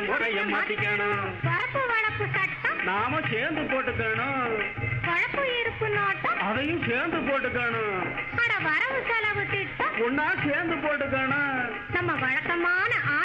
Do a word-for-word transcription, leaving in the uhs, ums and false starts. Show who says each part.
Speaker 1: முறைய மாத்திக்கணும்.
Speaker 2: வரப்பு வளப்பு சட்டம்
Speaker 1: நாம சேர்ந்து போட்டுக்கணும்.
Speaker 2: வழப்பு இருப்பு நோட்டம்
Speaker 1: அதையும் சேர்ந்து போட்டுக்கணும்.
Speaker 2: அட வரவு செலவு திட்டம்
Speaker 1: ஒன்னா சேர்ந்து போட்டுக்கணும்.
Speaker 2: நம்ம வழக்கமான